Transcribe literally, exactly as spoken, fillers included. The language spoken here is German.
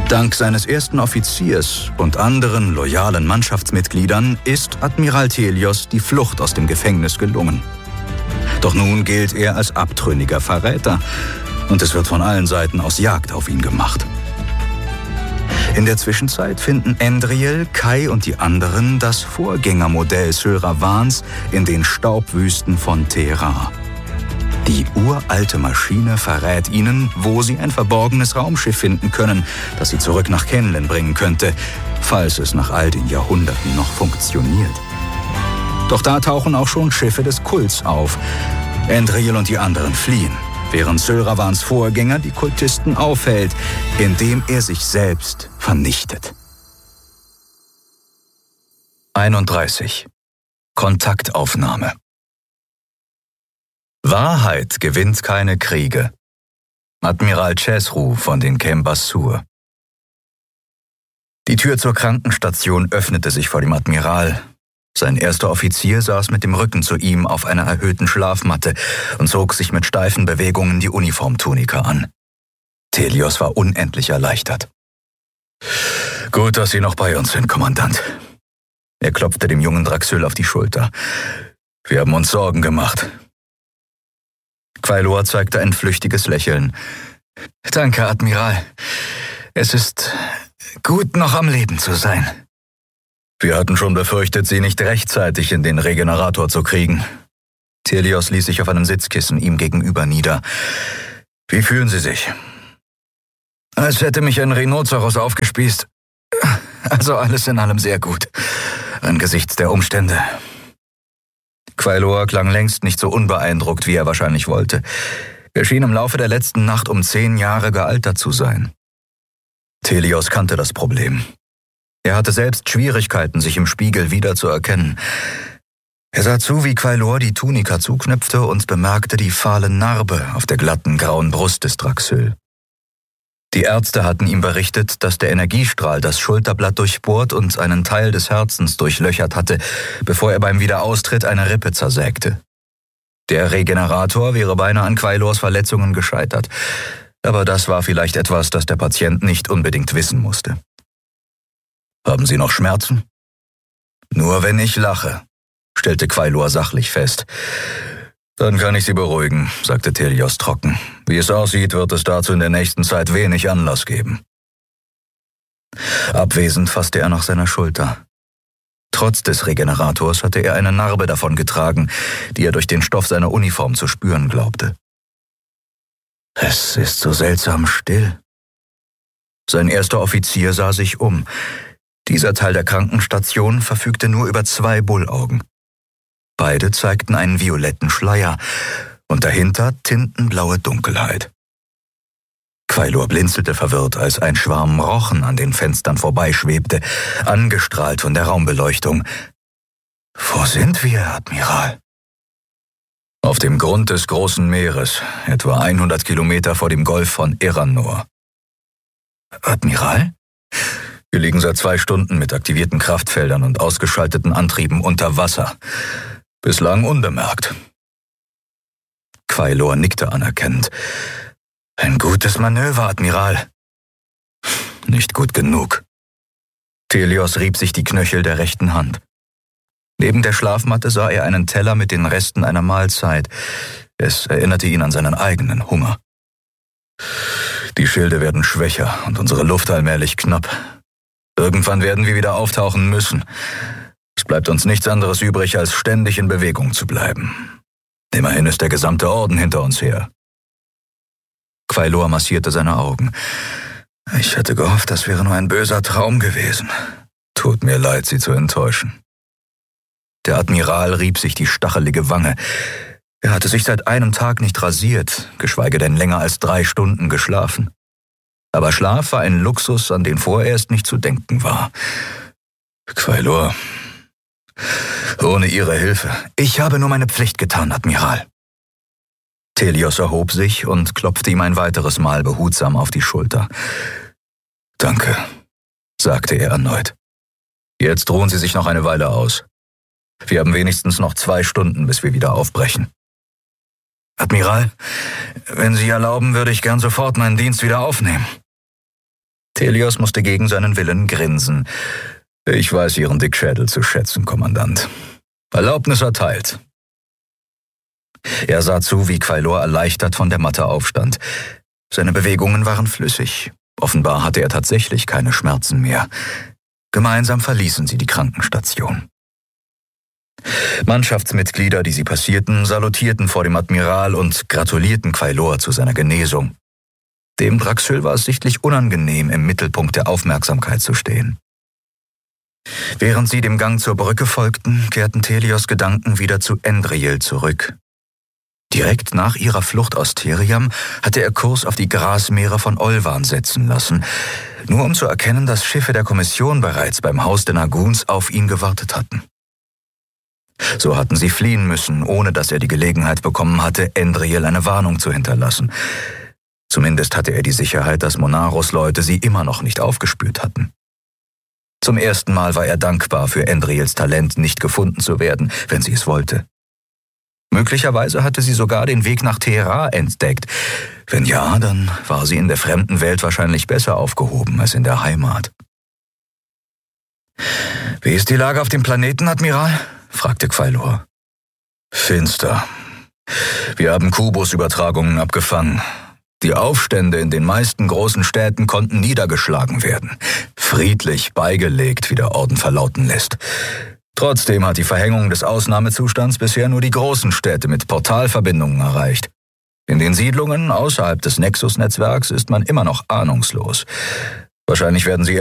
Dank seines ersten Offiziers und anderen loyalen Mannschaftsmitgliedern ist Admiral Thelios die Flucht aus dem Gefängnis gelungen. Doch nun gilt er als abtrünniger Verräter und es wird von allen Seiten aus Jagd auf ihn gemacht. In der Zwischenzeit finden Endriel, Kai und die anderen das Vorgängermodell Sylravans in den Staubwüsten von Thera. Die uralte Maschine verrät ihnen, wo sie ein verborgenes Raumschiff finden können, das sie zurück nach Kenlen bringen könnte, falls es nach all den Jahrhunderten noch funktioniert. Doch da tauchen auch schon Schiffe des Kults auf. Endriel und die anderen fliehen, während Sylravans Vorgänger die Kultisten aufhält, indem er sich selbst vernichtet. einunddreißig. Kontaktaufnahme. Wahrheit gewinnt keine Kriege. Admiral Chesru von den Kembassur. Die Tür zur Krankenstation öffnete sich vor dem Admiral. Sein erster Offizier saß mit dem Rücken zu ihm auf einer erhöhten Schlafmatte und zog sich mit steifen Bewegungen die Uniformtunika an. Thelios war unendlich erleichtert. »Gut, dass Sie noch bei uns sind, Kommandant.« Er klopfte dem jungen Draxyl auf die Schulter. »Wir haben uns Sorgen gemacht.« Quailor zeigte ein flüchtiges Lächeln. »Danke, Admiral. Es ist gut, noch am Leben zu sein.« »Wir hatten schon befürchtet, Sie nicht rechtzeitig in den Regenerator zu kriegen.« Thelios ließ sich auf einem Sitzkissen ihm gegenüber nieder. »Wie fühlen Sie sich?« »Als hätte mich ein Rhinoceros aufgespießt. Also alles in allem sehr gut, angesichts der Umstände.« Quailor klang längst nicht so unbeeindruckt, wie er wahrscheinlich wollte. Er schien im Laufe der letzten Nacht um zehn Jahre gealtert zu sein. Thelios kannte das Problem. Er hatte selbst Schwierigkeiten, sich im Spiegel wiederzuerkennen. Er sah zu, wie Quailor die Tunika zuknüpfte und bemerkte die fahle Narbe auf der glatten grauen Brust des Draxyl. Die Ärzte hatten ihm berichtet, dass der Energiestrahl das Schulterblatt durchbohrt und einen Teil des Herzens durchlöchert hatte, bevor er beim Wiederaustritt eine Rippe zersägte. Der Regenerator wäre beinahe an Quailors Verletzungen gescheitert, aber das war vielleicht etwas, das der Patient nicht unbedingt wissen musste. »Haben Sie noch Schmerzen?« »Nur wenn ich lache«, stellte Quailor sachlich fest. »Dann kann ich Sie beruhigen«, sagte Thelios trocken. »Wie es aussieht, wird es dazu in der nächsten Zeit wenig Anlass geben.« Abwesend fasste er nach seiner Schulter. Trotz des Regenerators hatte er eine Narbe davongetragen, die er durch den Stoff seiner Uniform zu spüren glaubte. »Es ist so seltsam still.« Sein erster Offizier sah sich um. Dieser Teil der Krankenstation verfügte nur über zwei Bullaugen. Beide zeigten einen violetten Schleier und dahinter tintenblaue Dunkelheit. Quailor blinzelte verwirrt, als ein Schwarm Rochen an den Fenstern vorbeischwebte, angestrahlt von der Raumbeleuchtung. »Wo sind wir, Admiral?« »Auf dem Grund des großen Meeres, etwa hundert Kilometer vor dem Golf von Eranor.« »Admiral?« »Wir liegen seit zwei Stunden mit aktivierten Kraftfeldern und ausgeschalteten Antrieben unter Wasser. Bislang unbemerkt.« Quailor nickte anerkennend. »Ein gutes Manöver, Admiral.« »Nicht gut genug.« Thelios rieb sich die Knöchel der rechten Hand. Neben der Schlafmatte sah er einen Teller mit den Resten einer Mahlzeit. Es erinnerte ihn an seinen eigenen Hunger. »Die Schilde werden schwächer und unsere Luft allmählich knapp. Irgendwann werden wir wieder auftauchen müssen. Es bleibt uns nichts anderes übrig, als ständig in Bewegung zu bleiben. Immerhin ist der gesamte Orden hinter uns her.« Quailor massierte seine Augen. »Ich hatte gehofft, das wäre nur ein böser Traum gewesen. Tut mir leid, Sie zu enttäuschen.« Der Admiral rieb sich die stachelige Wange. Er hatte sich seit einem Tag nicht rasiert, geschweige denn länger als drei Stunden geschlafen. Aber Schlaf war ein Luxus, an den vorerst nicht zu denken war. »Quailor, ohne Ihre Hilfe. Ich habe nur meine Pflicht getan, Admiral.« Thelios erhob sich und klopfte ihm ein weiteres Mal behutsam auf die Schulter. »Danke«, sagte er erneut. »Jetzt ruhen Sie sich noch eine Weile aus. Wir haben wenigstens noch zwei Stunden, bis wir wieder aufbrechen.« »Admiral, wenn Sie erlauben, würde ich gern sofort meinen Dienst wieder aufnehmen.« Telios musste gegen seinen Willen grinsen. »Ich weiß Ihren Dickschädel zu schätzen, Kommandant. Erlaubnis erteilt.« Er sah zu, wie Quailor erleichtert von der Matte aufstand. Seine Bewegungen waren flüssig. Offenbar hatte er tatsächlich keine Schmerzen mehr. Gemeinsam verließen sie die Krankenstation. Mannschaftsmitglieder, die sie passierten, salutierten vor dem Admiral und gratulierten Quailor zu seiner Genesung. Dem Draxül war es sichtlich unangenehm, im Mittelpunkt der Aufmerksamkeit zu stehen. Während sie dem Gang zur Brücke folgten, kehrten Telios Gedanken wieder zu Endriel zurück. Direkt nach ihrer Flucht aus Theriam hatte er Kurs auf die Grasmeere von Olvan setzen lassen, nur um zu erkennen, dass Schiffe der Kommission bereits beim Haus der Naguns auf ihn gewartet hatten. So hatten sie fliehen müssen, ohne dass er die Gelegenheit bekommen hatte, Endriel eine Warnung zu hinterlassen. Zumindest hatte er die Sicherheit, dass Monaros Leute sie immer noch nicht aufgespürt hatten. Zum ersten Mal war er dankbar für Endriels Talent, nicht gefunden zu werden, wenn sie es wollte. Möglicherweise hatte sie sogar den Weg nach Teheran entdeckt. Wenn ja, dann war sie in der fremden Welt wahrscheinlich besser aufgehoben als in der Heimat. »Wie ist die Lage auf dem Planeten, Admiral?« fragte Quailor. »Finster. Wir haben Kubus-Übertragungen abgefangen. Die Aufstände in den meisten großen Städten konnten niedergeschlagen werden. Friedlich beigelegt, wie der Orden verlauten lässt. Trotzdem hat die Verhängung des Ausnahmezustands bisher nur die großen Städte mit Portalverbindungen erreicht. In den Siedlungen außerhalb des Nexus-Netzwerks ist man immer noch ahnungslos. Wahrscheinlich werden sie